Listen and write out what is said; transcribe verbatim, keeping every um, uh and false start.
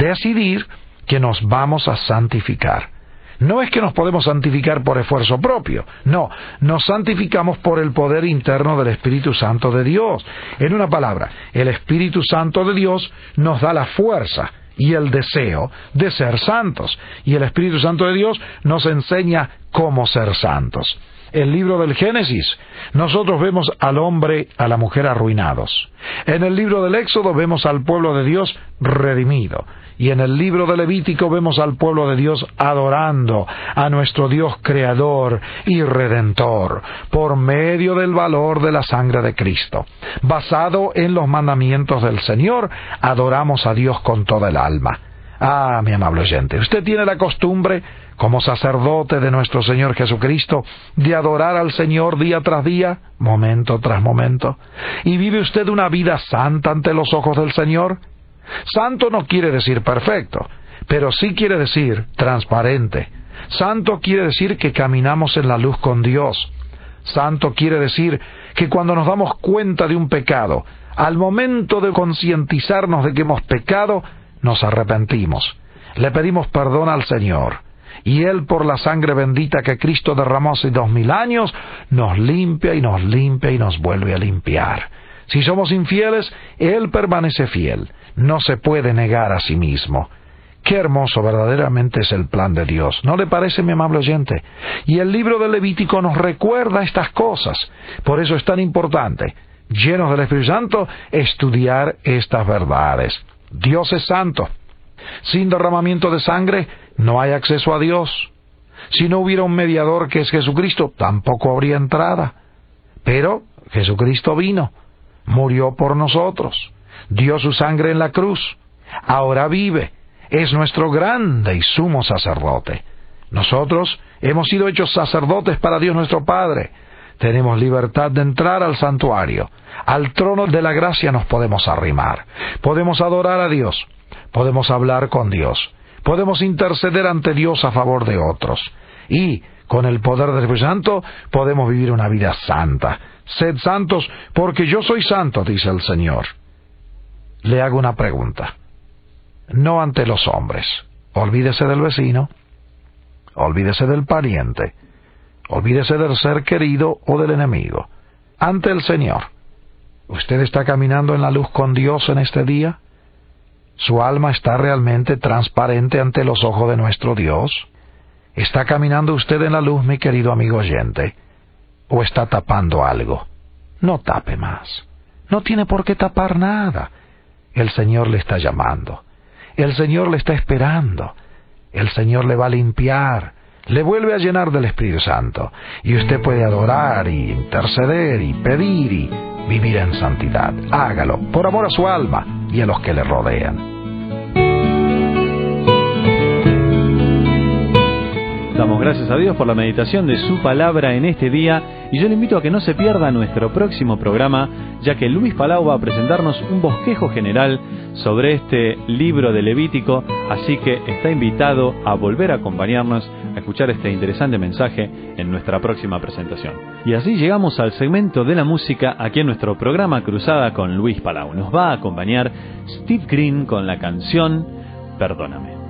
decidir que nos vamos a santificar. No es que nos podemos santificar por esfuerzo propio, no, nos santificamos por el poder interno del Espíritu Santo de Dios. En una palabra, el Espíritu Santo de Dios nos da la fuerza y el deseo de ser santos, y el Espíritu Santo de Dios nos enseña cómo ser santos. El libro del Génesis, nosotros vemos al hombre, a la mujer arruinados. En el libro del Éxodo vemos al pueblo de Dios redimido. Y en el libro de Levítico vemos al pueblo de Dios adorando a nuestro Dios creador y redentor por medio del valor de la sangre de Cristo. Basado en los mandamientos del Señor, adoramos a Dios con toda el alma. Ah, mi amable oyente, usted tiene la costumbre, como sacerdote de nuestro Señor Jesucristo, de adorar al Señor día tras día, momento tras momento. ¿Y vive usted una vida santa ante los ojos del Señor? Santo no quiere decir perfecto, pero sí quiere decir transparente. Santo quiere decir que caminamos en la luz con Dios. Santo quiere decir que cuando nos damos cuenta de un pecado, al momento de concientizarnos de que hemos pecado, nos arrepentimos. Le pedimos perdón al Señor. Y Él, por la sangre bendita que Cristo derramó hace dos mil años, nos limpia y nos limpia y nos vuelve a limpiar. Si somos infieles, Él permanece fiel. No se puede negar a sí mismo. Qué hermoso verdaderamente es el plan de Dios. ¿No le parece, mi amable oyente? Y el libro de Levítico nos recuerda estas cosas. Por eso es tan importante, llenos del Espíritu Santo, estudiar estas verdades. Dios es santo. Sin derramamiento de sangre no hay acceso a Dios. Si no hubiera un mediador que es Jesucristo, tampoco habría entrada. Pero Jesucristo vino, murió por nosotros, dio su sangre en la cruz, ahora vive, es nuestro grande y sumo sacerdote. Nosotros hemos sido hechos sacerdotes para Dios nuestro Padre. Tenemos libertad de entrar al santuario. Al trono de la gracia nos podemos arrimar. Podemos adorar a Dios. Podemos hablar con Dios. Podemos interceder ante Dios a favor de otros. Y, con el poder del Espíritu Santo, podemos vivir una vida santa. Sed santos, porque yo soy santo, dice el Señor. Le hago una pregunta. No ante los hombres. Olvídese del vecino. Olvídese del pariente. Olvídese del ser querido o del enemigo. Ante el Señor. ¿Usted está caminando en la luz con Dios en este día? ¿Su alma está realmente transparente ante los ojos de nuestro Dios? ¿Está caminando usted en la luz, mi querido amigo oyente? ¿O está tapando algo? No tape más. No tiene por qué tapar nada. El Señor le está llamando. El Señor le está esperando. El Señor le va a limpiar. Le vuelve a llenar del Espíritu Santo. Y usted puede adorar y interceder y pedir y vivir en santidad. Hágalo por amor a su alma y a los que le rodean. Damos gracias a Dios por la meditación de su palabra en este día, y yo le invito a que no se pierda nuestro próximo programa, ya que Luis Palau va a presentarnos un bosquejo general sobre este libro de Levítico, así que está invitado a volver a acompañarnos a escuchar este interesante mensaje en nuestra próxima presentación. Y así llegamos al segmento de la música aquí en nuestro programa Cruzada con Luis Palau. Nos va a acompañar Steve Green con la canción Perdóname.